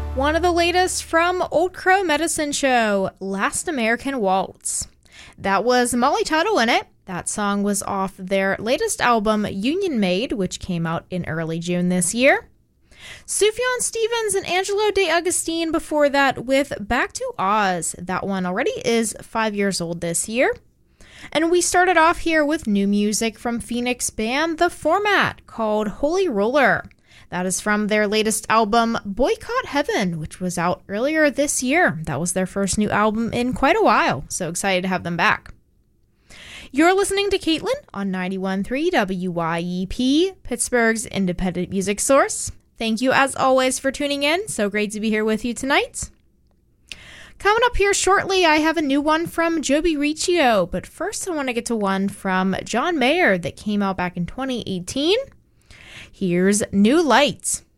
One of the latest from Old Crow Medicine Show, Last American Waltz. That was Molly Tuttle in it. That song was off their latest album, Union Made, which came out in early June this year. Sufjan Stevens and Angelo De Agostini before that with Back to Oz. That one already is 5 years old this year. And we started off here with new music from Phoenix band The Format called Holy Roller. That is from their latest album, Boycott Heaven, which was out earlier this year. That was their first new album in quite a while, so excited to have them back. You're listening to Caitlin on 91.3 WYEP, Pittsburgh's independent music source. Thank you, as always, for tuning in. So great to be here with you tonight. Coming up here shortly, I have a new one from Joby Riccio, but first I want to get to one from John Mayer that came out back in 2018. Here's New Light.